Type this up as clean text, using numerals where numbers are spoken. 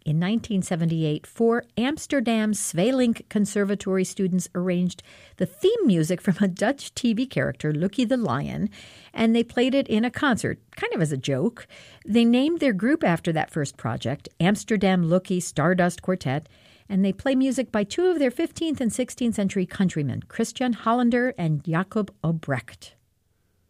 In 1978, 4 Amsterdam Svelink Conservatory students arranged the theme music from a Dutch TV character, Lucky the Lion, and they played it in a concert, kind of as a joke. They named their group after that first project, Amsterdam Lucky Stardust Quartet, and they play music by 2 of their 15th and 16th century countrymen, Christian Hollander and Jacob Obrecht.